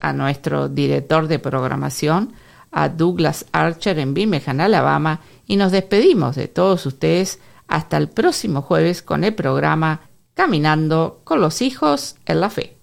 a nuestro director de programación, a Douglas Archer en Birmingham, Alabama, y nos despedimos de todos ustedes hasta el próximo jueves con el programa Caminando con los Hijos en la Fe.